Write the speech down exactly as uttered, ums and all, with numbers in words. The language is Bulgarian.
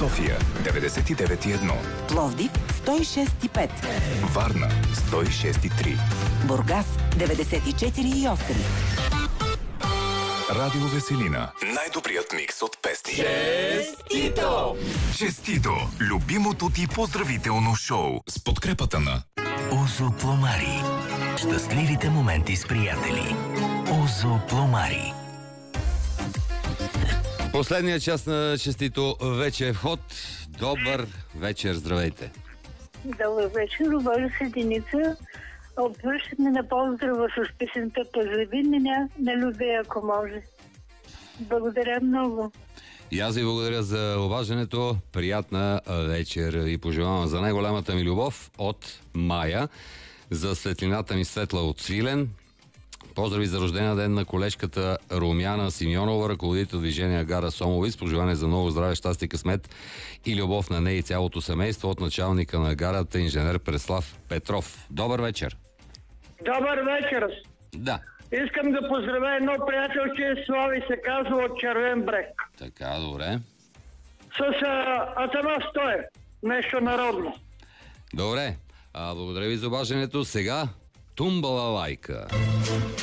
София деветдесет и девет и едно, Пловдив сто и шест и пет, Варна сто и шест и три, Бургас деветдесет и четири и осем. Радио Веселина. Най-добрият микс от песни. Честито! Честито! Любимото ти поздравително шоу с подкрепата на Озо Пломари. Щастливите моменти с приятели. Озо Пломари. Последния час на Честито вече е вход. Добър вечер, здравейте. Добър вечер, обажда се Деница. Обръщаме на поздрава с песента "Позdraви меня на любе, ако може". Благодаря много. И аз ви благодаря за обаждането. Приятна вечер и пожелавам за най-голямата ми любов от Майя, за светлината ми светла от Свилен. Поздрави за рождения ден на колежката Румяна Симеонова, ръководител движение Гара Сомовис. Пожелание за много здраве, щастие, късмет и любов на нея и цялото семейство от началника на гарата, инженер Преслав Петров. Добър вечер! Добър вечер! Да. Искам да поздравя едно приятелче, Слави се казва, от Червен брег. Така, добре. С а, Атанас Стоев. Нещо народно. Добре. А, благодаря ви за обаждането. Сега Тумбала лайка.